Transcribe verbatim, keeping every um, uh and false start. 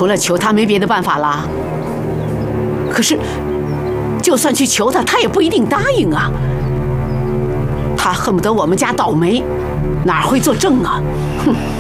除了求他没别的办法了。可是，就算去求他，他也不一定答应啊。他恨不得我们家倒霉，哪会作证啊？哼！